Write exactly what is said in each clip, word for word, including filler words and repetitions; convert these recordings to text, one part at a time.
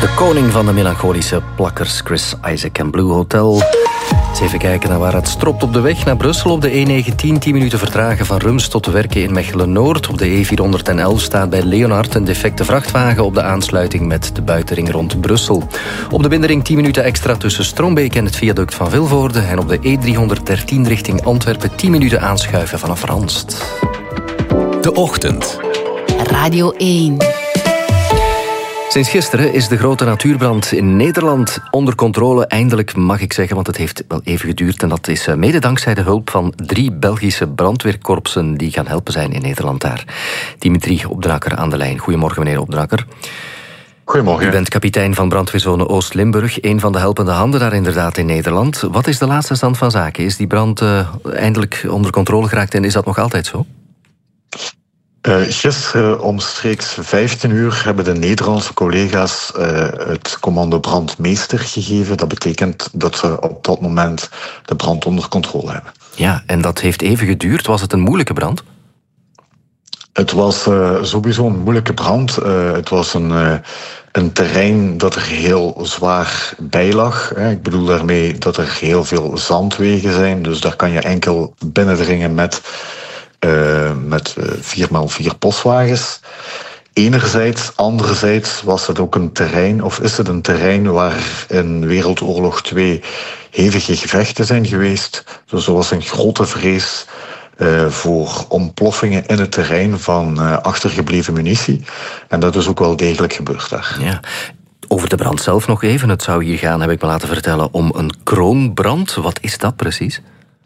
De koning van de melancholische plakkers, Chris Isaak en Blue Hotel. Eens even kijken naar waar het stropt op de weg naar Brussel. Op de E negentien, tien minuten vertragen van Rums tot Werken in Mechelen-Noord. Op de E vierhonderdelf staat bij Leonard een defecte vrachtwagen op de aansluiting met de buitenring rond Brussel. Op de binnenring tien minuten extra tussen Strombeek en het viaduct van Vilvoorde. En op de E driehonderddertien richting Antwerpen tien minuten aanschuiven vanaf Ranst. De Ochtend. Radio één. Sinds gisteren is de grote natuurbrand in Nederland onder controle. Eindelijk, mag ik zeggen, want het heeft wel even geduurd. En dat is mede dankzij de hulp van drie Belgische brandweerkorpsen die gaan helpen zijn in Nederland daar. Dimitri Obdrakker aan de lijn. Goedemorgen, meneer Obdrakker. Goedemorgen. U bent kapitein van brandweerzone Oost-Limburg, een van de helpende handen daar inderdaad in Nederland. Wat is de laatste stand van zaken? Is die brand uh, eindelijk onder controle geraakt en is dat nog altijd zo? Uh, gisteren omstreeks vijftien uur hebben de Nederlandse collega's uh, het commando brandmeester gegeven. Dat betekent dat ze op dat moment de brand onder controle hebben. Ja, en dat heeft even geduurd. Was het een moeilijke brand? Het was uh, sowieso een moeilijke brand. Uh, het was een, uh, een terrein dat er heel zwaar bij lag. Hè. Ik bedoel daarmee dat er heel veel zandwegen zijn. Dus daar kan je enkel binnendringen met... Uh, met uh, vier maal vier postwagens. Enerzijds, anderzijds was het ook een terrein, of is het een terrein waar in Wereldoorlog twee hevige gevechten zijn geweest. Dus er was een grote vrees uh, voor ontploffingen in het terrein van uh, achtergebleven munitie. En dat is ook wel degelijk gebeurd daar. Ja. Over de brand zelf nog even. Het zou hier gaan, heb ik me laten vertellen, om een kroonbrand. Wat is dat precies?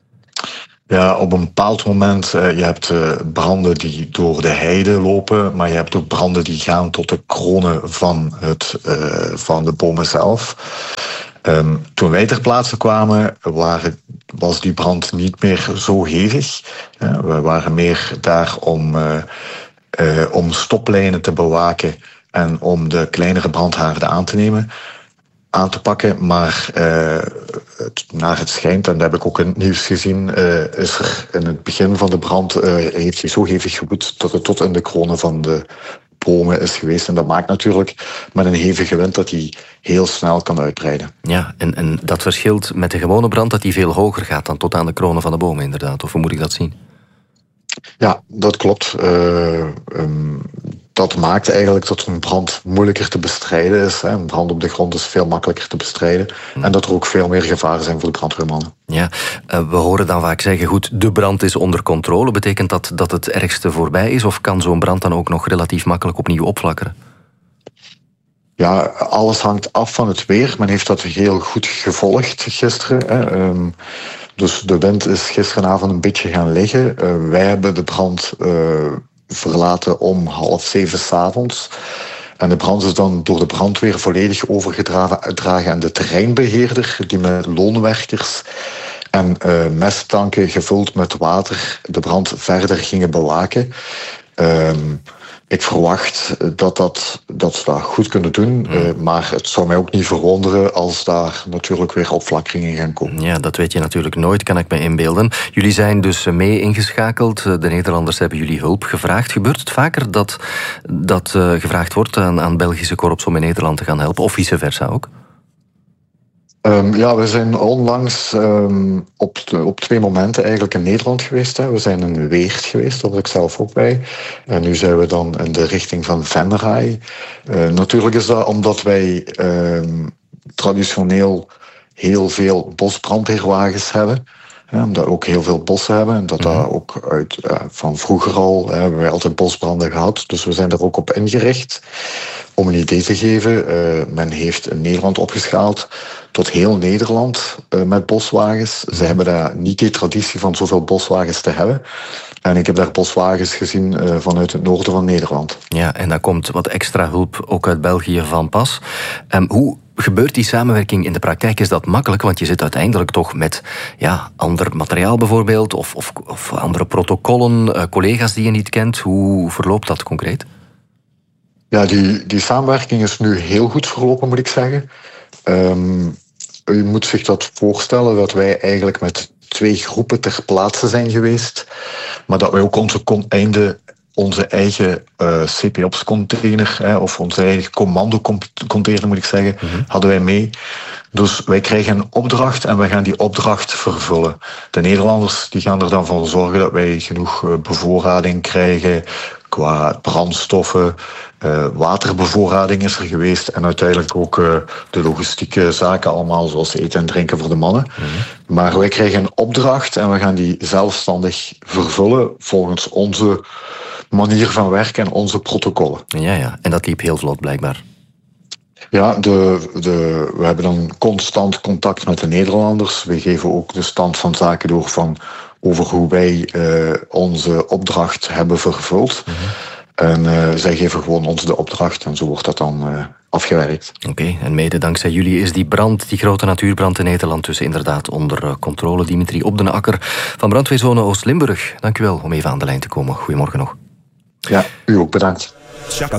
Ja, op een bepaald moment, uh, je hebt uh, branden die door de heide lopen, maar je hebt ook branden die gaan tot de kronen van, het, uh, van de bomen zelf. Um, toen wij ter plaatse kwamen, waren, was die brand niet meer zo hevig. Uh, we waren meer daar om, uh, uh, om stoplijnen te bewaken en om de kleinere brandhaarden aan te nemen. aan te pakken, maar uh, het, naar het schijnt, en dat heb ik ook in het nieuws gezien, uh, is er in het begin van de brand, uh, heeft hij zo hevig gewoed dat het tot in de kronen van de bomen is geweest. En dat maakt natuurlijk met een hevige wind dat hij heel snel kan uitbreiden. Ja, en, en dat verschilt met de gewone brand dat hij veel hoger gaat dan tot aan de kronen van de bomen inderdaad, of hoe moet ik dat zien? Ja, dat klopt. Uh, um, dat maakt eigenlijk dat een brand moeilijker te bestrijden is. Hè. Een brand op de grond is veel makkelijker te bestrijden. Hmm. En dat er ook veel meer gevaren zijn voor de brandweermannen. Ja, uh, we horen dan vaak zeggen, goed, de brand is onder controle. Betekent dat dat het ergste voorbij is? Of kan zo'n brand dan ook nog relatief makkelijk opnieuw opflakkeren? Ja, alles hangt af van het weer. Men heeft dat heel goed gevolgd gisteren. Hè. Um, dus de wind is gisteravond een beetje gaan liggen. Uh, wij hebben de brand uh, verlaten om half zeven 's avonds. En de brand is dan door de brandweer volledig overgedragen aan de terreinbeheerder, die met loonwerkers en uh, mesttanken gevuld met water de brand verder gingen bewaken. Um, Ik verwacht dat, dat, dat ze dat goed kunnen doen. Mm. Uh, maar het zou mij ook niet verwonderen als daar natuurlijk weer opflakkeringen gaan komen. Ja, dat weet je natuurlijk nooit, kan ik me inbeelden. Jullie zijn dus mee ingeschakeld. De Nederlanders hebben jullie hulp gevraagd. Gebeurt het vaker dat, dat uh, gevraagd wordt aan, aan Belgische korps om in Nederland te gaan helpen? Of vice versa ook? Um, ja, we zijn onlangs um, op, de, op twee momenten eigenlijk in Nederland geweest. Hè. We zijn in Weert geweest, daar was ik zelf ook bij. En nu zijn we dan in de richting van Venray. Uh, natuurlijk is dat omdat wij um, traditioneel heel veel bosbrandweerwagens hebben. Ja, omdat we ook heel veel bossen hebben. En dat dat ook uit, uh, van vroeger al, uh, hebben wij altijd bosbranden gehad. Dus we zijn er ook op ingericht. Om een idee te geven, uh, men heeft in Nederland opgeschaald tot heel Nederland uh, met boswagens. Ze hebben daar niet die traditie van zoveel boswagens te hebben. En ik heb daar boswagens gezien uh, vanuit het noorden van Nederland. Ja, en daar komt wat extra hulp ook uit België van pas. Um, hoe gebeurt die samenwerking in de praktijk? Is dat makkelijk? Want je zit uiteindelijk toch met ja, ander materiaal bijvoorbeeld, of, of, of andere protocollen, uh, collega's die je niet kent. Hoe verloopt dat concreet? Ja, die, die samenwerking is nu heel goed verlopen, moet ik zeggen. Um, u moet zich dat voorstellen dat wij eigenlijk met twee groepen ter plaatse zijn geweest, maar dat wij ook onze einde onze eigen uh, C P Ops-container, hè, of onze eigen commando-container moet ik zeggen, mm-hmm. hadden wij mee. Dus wij krijgen een opdracht en wij gaan die opdracht vervullen. De Nederlanders die gaan er dan voor zorgen dat wij genoeg uh, bevoorrading krijgen qua brandstoffen. Uh, waterbevoorrading is er geweest en uiteindelijk ook uh, de logistieke zaken allemaal, zoals eten en drinken voor de mannen. Mm-hmm. Maar wij krijgen een opdracht en we gaan die zelfstandig vervullen volgens onze manier van werken en onze protocollen. Ja, ja. En dat liep heel vlot blijkbaar. Ja, de, de, we hebben dan constant contact met de Nederlanders. We geven ook de stand van zaken door van over hoe wij uh, onze opdracht hebben vervuld. Mm-hmm. En uh, zij geven gewoon ons de opdracht en zo wordt dat dan uh, afgewerkt. Oké, okay, en mede dankzij jullie is die brand, die grote natuurbrand in Nederland dus inderdaad onder uh, controle. Dimitri Op den Akker van brandweerzone Oost-Limburg. Dank u wel om even aan de lijn te komen. Goedemorgen nog. Ja, u ook bedankt.